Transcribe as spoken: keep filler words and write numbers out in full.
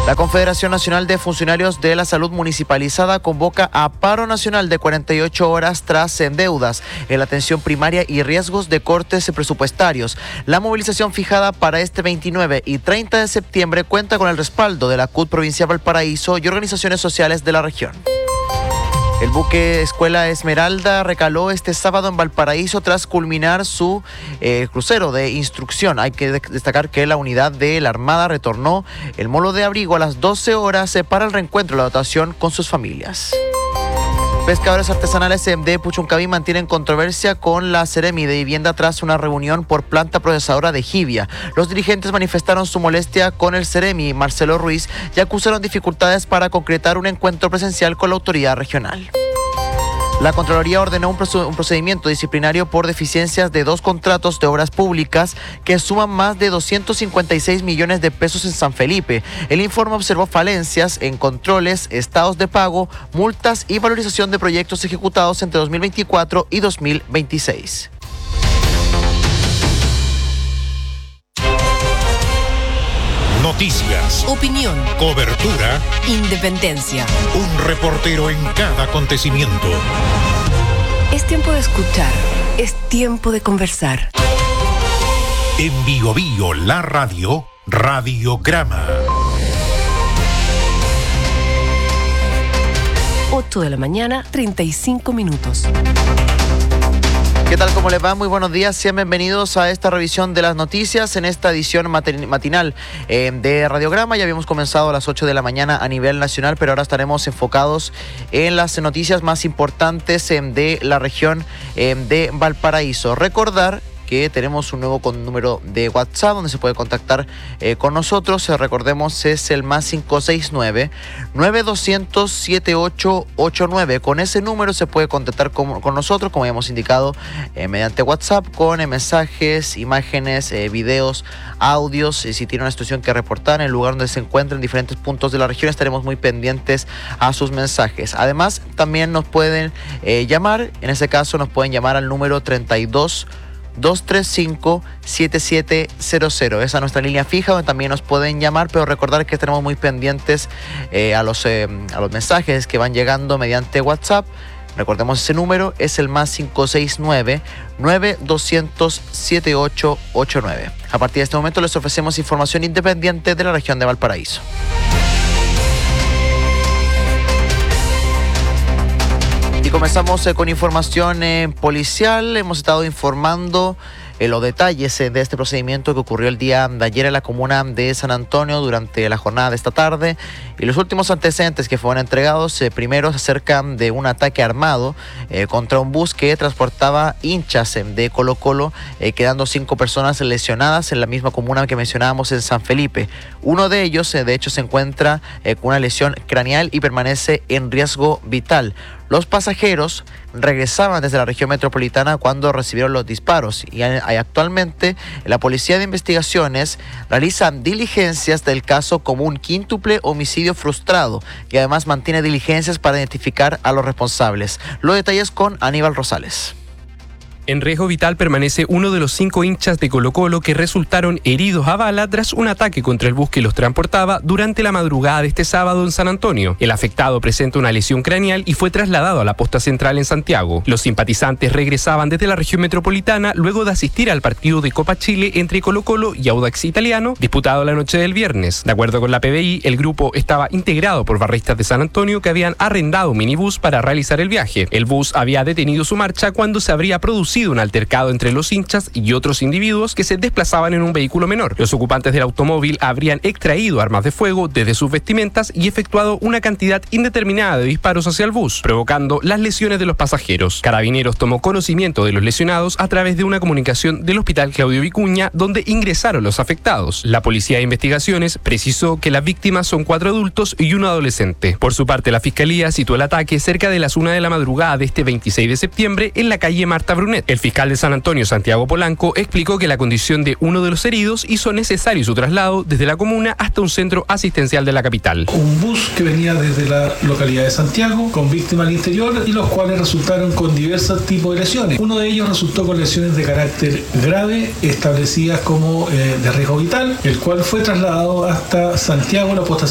La Confederación Nacional de Funcionarios de la Salud Municipalizada convoca a paro nacional de cuarenta y ocho horas tras endeudas en la atención primaria y riesgos de cortes presupuestarios. La movilización fijada para este veintinueve y treinta de septiembre cuenta con el respaldo de la C U T Provincial Valparaíso y organizaciones sociales de la región. El buque Escuela Esmeralda recaló este sábado en Valparaíso tras culminar su eh, crucero de instrucción. Hay que destacar que la unidad de la Armada retornó el molo de abrigo a las doce horas eh, para el reencuentro de la dotación con sus familias. Pescadores artesanales de Puchuncaví mantienen controversia con la Seremi de Vivienda tras una reunión por planta procesadora de Jibia. Los dirigentes manifestaron su molestia con el Seremi, Marcelo Ruiz, y acusaron dificultades para concretar un encuentro presencial con la autoridad regional. La Contraloría ordenó un procedimiento disciplinario por deficiencias de dos contratos de obras públicas que suman más de doscientos cincuenta y seis millones de pesos en San Felipe. El informe observó falencias en controles, estados de pago, multas y valorización de proyectos ejecutados entre dos mil veinticuatro y dos mil veintiséis. Noticias, opinión, cobertura, independencia. Un reportero en cada acontecimiento. Es tiempo de escuchar, es tiempo de conversar. En Bio Bio, la radio, Radiograma. ocho de la mañana, treinta y cinco minutos. ¿Qué tal? ¿Cómo les va? Muy buenos días. Sean bienvenidos a esta revisión de las noticias en esta edición matinal eh, de Radiograma. Ya habíamos comenzado a las ocho de la mañana a nivel nacional, pero ahora estaremos enfocados en las noticias más importantes eh, de la región eh, de Valparaíso. Recordar que tenemos un nuevo con número de WhatsApp donde se puede contactar eh, con nosotros. Eh, recordemos, es el más cinco seis nueve, nueve dos cero cero, siete ocho ocho nueve. Con ese número se puede contactar con, con nosotros, como habíamos indicado, eh, mediante WhatsApp, con eh, mensajes, imágenes, eh, videos, audios. Eh, si tiene una situación que reportar en el lugar donde se encuentra en diferentes puntos de la región, estaremos muy pendientes a sus mensajes. Además, también nos pueden eh, llamar. En ese caso, nos pueden llamar al número treinta y dos, dos tres cinco, siete siete cero cero. Esa es nuestra línea fija donde también nos pueden llamar, pero recordar que estaremos muy pendientes eh, a, los, eh, a los mensajes que van llegando mediante WhatsApp. Recordemos, ese número es el más cinco seis nueve, nueve dos cero cero, siete ocho ocho nueve. A partir de este momento les ofrecemos información independiente de la región de Valparaíso. Y comenzamos eh, con información eh, policial. Hemos estado informando eh, los detalles eh, de este procedimiento que ocurrió el día de ayer en la comuna de San Antonio durante la jornada de esta tarde. Y los últimos antecedentes que fueron entregados, eh, primero se acercan de un ataque armado eh, contra un bus que transportaba hinchas eh, de Colo Colo, eh, quedando cinco personas lesionadas en la misma comuna que mencionábamos en San Felipe. Uno de ellos, eh, de hecho, se encuentra eh, con una lesión craneal y permanece en riesgo vital. Los pasajeros regresaban desde la región metropolitana cuando recibieron los disparos y actualmente la Policía de Investigaciones realiza diligencias del caso como un quíntuple homicidio frustrado y además mantiene diligencias para identificar a los responsables. Los detalles con Aníbal Rosales. En riesgo vital permanece uno de los cinco hinchas de Colo Colo que resultaron heridos a bala tras un ataque contra el bus que los transportaba durante la madrugada de este sábado en San Antonio. El afectado presenta una lesión craneal y fue trasladado a la posta central en Santiago. Los simpatizantes regresaban desde la región metropolitana luego de asistir al partido de Copa Chile entre Colo Colo y Audax Italiano, disputado la noche del viernes. De acuerdo con la P B I, el grupo estaba integrado por barristas de San Antonio que habían arrendado un minibús para realizar el viaje. El bus había detenido su marcha cuando se habría producido un altercado entre los hinchas y otros individuos que se desplazaban en un vehículo menor. Los ocupantes del automóvil habrían extraído armas de fuego desde sus vestimentas y efectuado una cantidad indeterminada de disparos hacia el bus, provocando las lesiones de los pasajeros. Carabineros tomó conocimiento de los lesionados a través de una comunicación del Hospital Claudio Vicuña, donde ingresaron los afectados. La Policía de Investigaciones precisó que las víctimas son cuatro adultos y un adolescente. Por su parte, la Fiscalía situó el ataque cerca de las una de la madrugada de este veintiséis de septiembre en la calle Marta Brunet. El fiscal de San Antonio, Santiago Polanco, explicó que la condición de uno de los heridos hizo necesario su traslado desde la comuna hasta un centro asistencial de la capital. Un bus que venía desde la localidad de Santiago con víctimas al interior y los cuales resultaron con diversos tipos de lesiones. Uno de ellos resultó con lesiones de carácter grave establecidas como eh, de riesgo vital, el cual fue trasladado hasta Santiago, la posta